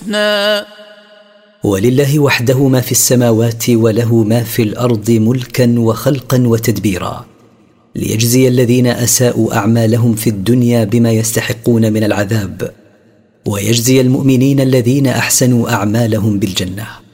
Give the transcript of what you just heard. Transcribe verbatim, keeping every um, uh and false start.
ولله وحده ما في السماوات وله ما في الأرض ملكا وخلقا وتدبيرا، ليجزي الذين أساءوا أعمالهم في الدنيا بما يستحقون من العذاب، ويجزي المؤمنين الذين أحسنوا أعمالهم بالجنة.